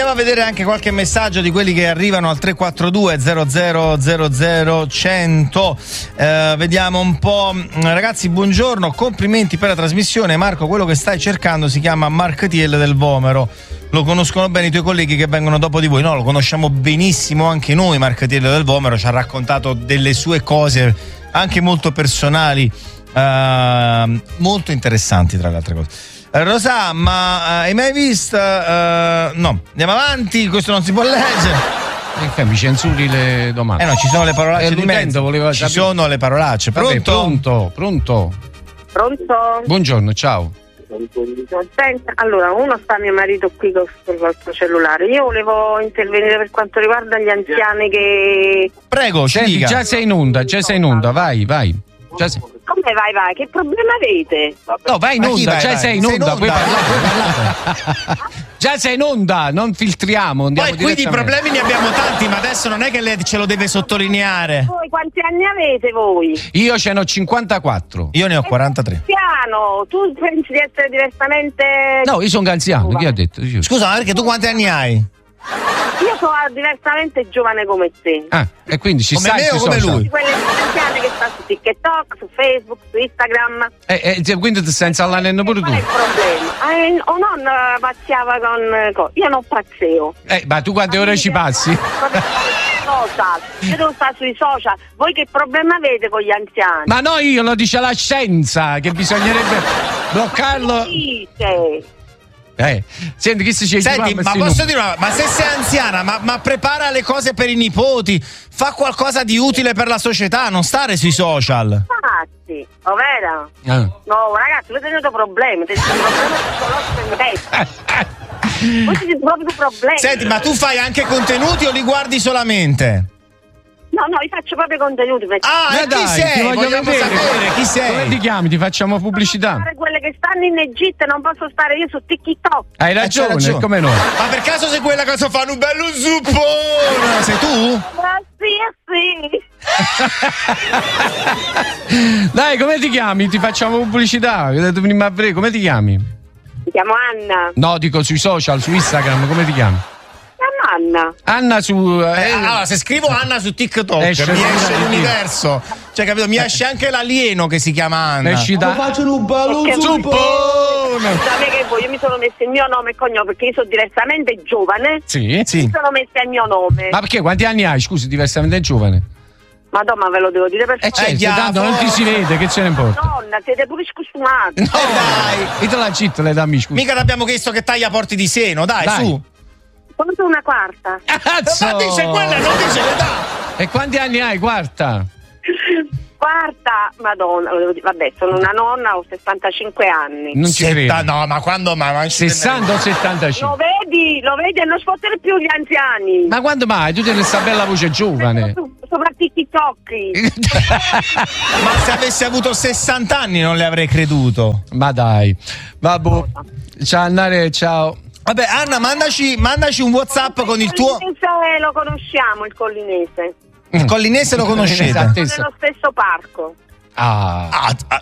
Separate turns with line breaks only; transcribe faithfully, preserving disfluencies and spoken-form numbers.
Andiamo a vedere anche qualche messaggio di quelli che arrivano al tre quattro due zero zero zero zero cento. Eh, vediamo un po'. Ragazzi, buongiorno, complimenti per la trasmissione. Marco, quello che stai cercando si chiama Marchetiel del Vomero. Lo conoscono bene i tuoi colleghi che vengono dopo di voi? No, lo conosciamo benissimo anche noi. Marchetiel del Vomero ci ha raccontato delle sue cose anche molto personali, eh, molto interessanti tra le altre cose. Rosà, ma uh, hai mai visto? Uh, no, andiamo avanti, questo non si può leggere.
Eh, mi censuri le domande.
Eh no, ci sono le parolacce
eh,
di mezzo.
Voleva
ci
sapere.
sono le parolacce. Pronto?
Vabbè, pronto, pronto.
Pronto?
Buongiorno, ciao.
Senta, allora, uno sta mio marito qui col vostro cellulare. Io volevo intervenire per quanto riguarda gli anziani che...
Prego, ci
Senti,
dica.
già sei in onda, già sei in onda, vai, vai. Già sei...
Come vai, vai? Che problema avete?
No, vai in
Ma chi
onda,
vai,
già
vai?
sei in
Sei in
onda,
onda?
puoi parlare, puoi parlare. Già sei in onda, non filtriamo, andiamo
Poi qui di
direttamente.
problemi ne abbiamo tanti, ma adesso non è che lei ce lo deve sottolineare.
Voi quanti anni avete voi?
Io ce ne ho cinquantaquato.
Io ne ho quarantatré.
Piano, tu pensi di essere diversamente...
No, io sono anziano, chi ha detto? Io.
Scusa, ma perché tu quanti anni hai?
Io sono diversamente giovane come te.
Ah, e quindi ci
Come
stai
me o
sui
come
social?
lui?
Quelle anziane che stanno su TikTok, su Facebook, su Instagram.
Eh, eh, quindi ti stai insallando pure tu?
Qual è il problema? Eh, o non pazziava con... co- Io non pazzeo.
Eh, ma tu quante ore ci passi?
Social. Io devo stare sui social. Voi che problema avete con gli anziani?
Ma no, io lo dice la scienza, che bisognerebbe bloccarlo.
Dite.
Eh, senti, chi si ci
Senti, ma posso dire una, ma se sei anziana, ma, ma prepara le cose per i nipoti, fa qualcosa di utile per la società, non stare sui social.
Infatti, ovvero?
Ah.
No, ragazzi, avete tenuto problemi, avete tenuto problemi in testa. Voi siete proprio problemi.
Senti, ma tu fai anche contenuti o li guardi solamente?
No, no, vi faccio proprio contenuti.
Ah,
Ma
e chi
dai, ti
sei?
voglio
Vogliamo
vedere.
sapere chi sei.
Come ti chiami? Ti facciamo pubblicità.
Posso stare quelle che stanno in Egitto, non posso stare io su TikTok.
Hai
Eh, c'hai
ragione,
ragione.
come no?
Ma per caso sei quella che fanno un bello zuppone? Sei tu?
Ah, sì, sì.
Dai, come ti chiami? Ti facciamo pubblicità. Ho detto prima a breve, come ti chiami?
Mi chiamo Anna.
No, dico sui social, su Instagram, come ti chiami?
Mi chiamo Anna.
Anna su...
Eh,
eh,
allora, se scrivo Anna su TikTok
Esce
mi
fuori
esce
da-
l'universo. Cioè, capito? Mi esce anche l'alieno che si chiama Anna.
esci da...
Faccio un bello
Perché-
Zuppone!
Sapete che voi, io mi sono messo il mio nome e cognome perché io sono diversamente giovane.
Sì?
Sì.
Mi sono messa il mio nome.
Ma perché? Quanti anni hai? Scusi, diversamente giovane.
Madonna, ve lo devo dire per
Eh
forza.
certo,
diavolo.
tanto non ti si vede, che ce ne importa?
Nonna, siete pure scusumati.
No, dai.
E te la città le dammi, scusa.
Mica l'abbiamo chiesto che taglia porti di seno, dai,
Dai.
su.
Quanto una quarta?
Cazzo!
Ma dice quella, non dice l'età.
E quanti anni hai, quarta?
Quarta, madonna, lo devo dire, vabbè, sono una nonna, ho sessantacinque anni.
Non ci
Setta-
credo.
No, ma quando ma, ma
sessanta o
Lo
settantacinque?
vedi, lo vedi, e non sfottere più gli anziani.
Ma quando mai? Tu tieni questa bella voce giovane.
So- Sopra TikTok.
Ma se avessi avuto sessanta anni non le avrei creduto.
Ma dai. Vabbè. Ciao Annare, ciao.
Vabbè, Anna, mandaci, mandaci un WhatsApp con il tuo.
Collinese lo conosciamo, il collinese.
Il collinese lo conoscete?
Esatto.
Nello stesso parco.
Ah.
Ah, ah,